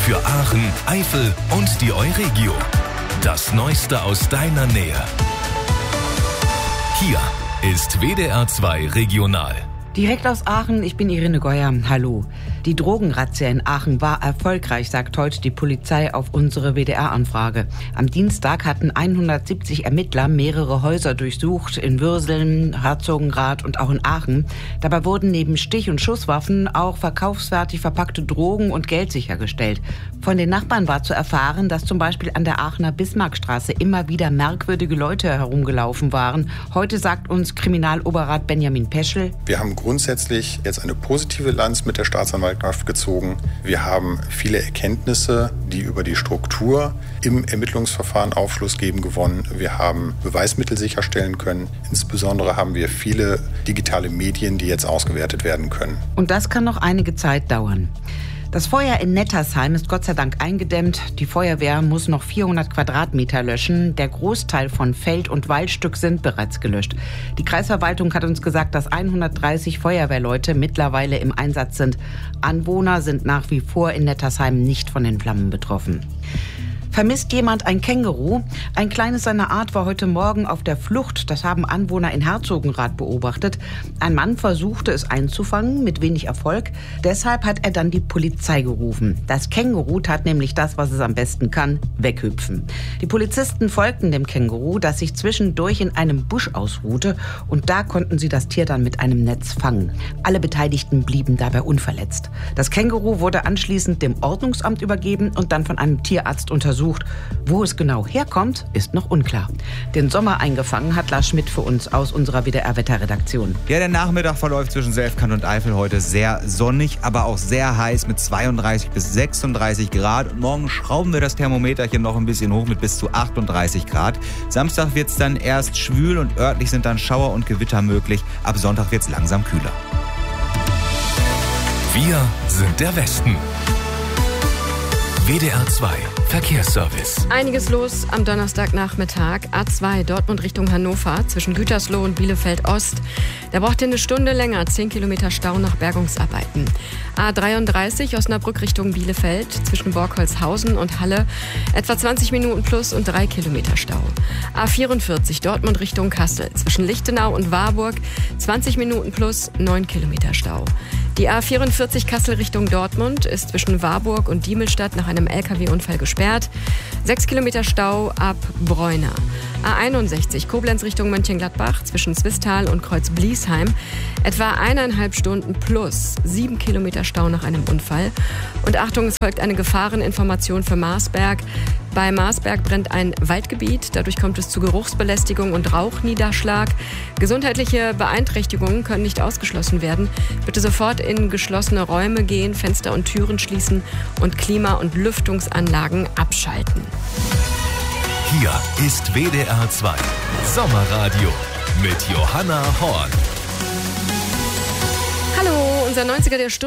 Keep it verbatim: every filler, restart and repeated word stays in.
Für Aachen, Eifel und die Euregio. Das Neueste aus deiner Nähe. Hier ist W D R zwei Regional. Direkt aus Aachen, ich bin Irene Geuer. Hallo. Die Drogenrazzia in Aachen war erfolgreich, sagt heute die Polizei auf unsere W D R-Anfrage. Am Dienstag hatten hundertsiebzig Ermittler mehrere Häuser durchsucht, in Würseln, Herzogenrath und auch in Aachen. Dabei wurden neben Stich- und Schusswaffen auch verkaufsfertig verpackte Drogen und Geld sichergestellt. Von den Nachbarn war zu erfahren, dass zum Beispiel an der Aachener Bismarckstraße immer wieder merkwürdige Leute herumgelaufen waren. Heute sagt uns Kriminaloberrat Benjamin Peschel: Wir haben grundsätzlich jetzt eine positive Bilanz mit der Staatsanwaltschaft gezogen. Wir haben viele Erkenntnisse, die über die Struktur im Ermittlungsverfahren Aufschluss geben, gewonnen. Wir haben Beweismittel sicherstellen können. Insbesondere haben wir viele digitale Medien, die jetzt ausgewertet werden können. Und das kann noch einige Zeit dauern. Das Feuer in Nettersheim ist Gott sei Dank eingedämmt. Die Feuerwehr muss noch vierhundert Quadratmeter löschen. Der Großteil von Feld- und Waldstück sind bereits gelöscht. Die Kreisverwaltung hat uns gesagt, dass hundertdreißig Feuerwehrleute mittlerweile im Einsatz sind. Anwohner sind nach wie vor in Nettersheim nicht von den Flammen betroffen. Vermisst jemand ein Känguru? Ein kleines seiner Art war heute Morgen auf der Flucht. Das haben Anwohner in Herzogenrath beobachtet. Ein Mann versuchte es einzufangen, mit wenig Erfolg. Deshalb hat er dann die Polizei gerufen. Das Känguru tat nämlich das, was es am besten kann: weghüpfen. Die Polizisten folgten dem Känguru, das sich zwischendurch in einem Busch ausruhte. Und da konnten sie das Tier dann mit einem Netz fangen. Alle Beteiligten blieben dabei unverletzt. Das Känguru wurde anschließend dem Ordnungsamt übergeben und dann von einem Tierarzt untersucht. Wo es genau herkommt, ist noch unklar. Den Sommer eingefangen hat Lars Schmidt für uns aus unserer W D R-Wetterredaktion. Ja, der Nachmittag verläuft zwischen Selfkant und Eifel heute sehr sonnig, aber auch sehr heiß mit zweiunddreißig bis sechsunddreißig Grad. Und morgen schrauben wir das Thermometerchen noch ein bisschen hoch mit bis zu achtunddreißig Grad. Samstag wird es dann erst schwül und örtlich sind dann Schauer und Gewitter möglich. Ab Sonntag wird es langsam kühler. Wir sind der Westen. W D R zwei Verkehrsservice. Einiges los am Donnerstagnachmittag. A zwei Dortmund Richtung Hannover zwischen Gütersloh und Bielefeld Ost. Da braucht ihr eine Stunde länger, zehn Kilometer Stau nach Bergungsarbeiten. A dreiunddreißig Osnabrück Richtung Bielefeld zwischen Borkholzhausen und Halle. Etwa zwanzig Minuten plus und drei Kilometer Stau. A vierundvierzig Dortmund Richtung Kassel zwischen Lichtenau und Warburg. zwanzig Minuten plus, neun Kilometer Stau. Die A vierundvierzig Kassel Richtung Dortmund ist zwischen Warburg und Diemelstadt nach einem L K W-Unfall gesperrt. sechs Kilometer Stau ab Bräuner. A einundsechzig Koblenz Richtung Mönchengladbach zwischen Zwistal und Kreuz-Bliesheim. Etwa eineinhalb Stunden plus sieben Kilometer Stau nach einem Unfall. Und Achtung, es folgt eine Gefahreninformation für Marsberg. Bei Marsberg brennt ein Waldgebiet. Dadurch kommt es zu Geruchsbelästigung und Rauchniederschlag. Gesundheitliche Beeinträchtigungen können nicht ausgeschlossen werden. Bitte sofort in geschlossene Räume gehen, Fenster und Türen schließen und Klima- und Lüftungsanlagen abschalten. Hier ist W D R zwei Sommerradio mit Johanna Horn. Hallo, unser neunziger der Stunde.